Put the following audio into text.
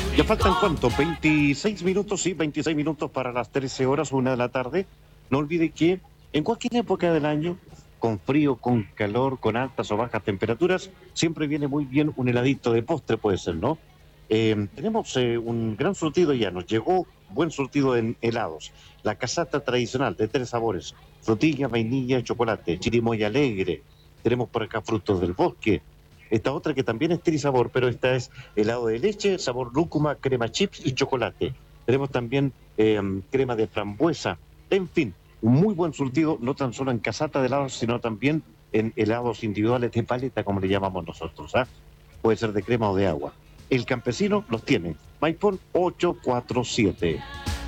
Ya faltan cuánto, 26 minutos, sí, 26 minutos para las 13 horas, 1 de la tarde. No olvide que en cualquier época del año, con frío, con calor, con altas o bajas temperaturas, siempre viene muy bien un heladito de postre, puede ser, ¿no? Tenemos un gran surtido ya, nos llegó buen surtido en helados. La casata tradicional de 3 sabores, frutilla, vainilla y chocolate, chirimoya alegre. Tenemos por acá frutos del bosque. Esta otra que también es trisabor, pero esta es helado de leche, sabor lúcuma, crema chips y chocolate. Tenemos también crema de frambuesa. En fin, un muy buen surtido, no tan solo en casata de helados, sino también en helados individuales de paleta, como le llamamos nosotros. ¿Ah? Puede ser de crema o de agua. El campesino los tiene. Maipón 847.